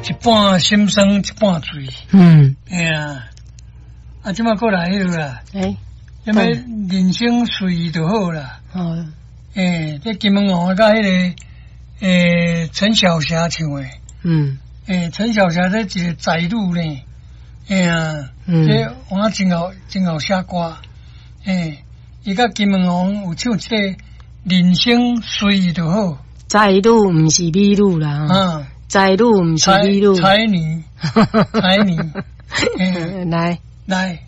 一半心酸，一半醉。哎呀，即马过来迄个啦，什么人生随意就好啦。这金门王甲迄个陈小霞唱的。陈小霞这一个仔女呢。这我真好写歌。伊甲金门王有唱一个人生随意就好。 仔女毋是美女啦。仔女毋是美女。 才女。来。